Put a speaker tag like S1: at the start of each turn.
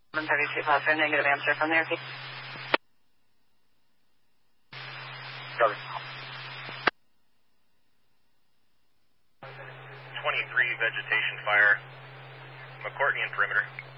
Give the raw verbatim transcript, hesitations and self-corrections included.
S1: one thirty-two positive, negative answer from there, please.
S2: Copy.
S3: twenty-three vegetation fire, McCourtney and perimeter.